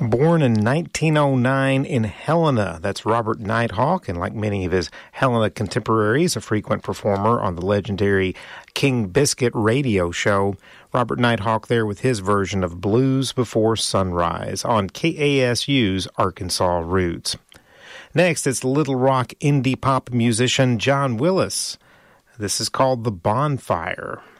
Born in 1909 in Helena, that's Robert Nighthawk, and like many of his Helena contemporaries, a frequent performer on the legendary King Biscuit radio show. Robert Nighthawk there with his version of Blues Before Sunrise on KASU's Arkansas Roots. Next, it's Little Rock indie pop musician John Willis. This is called The Bonfire.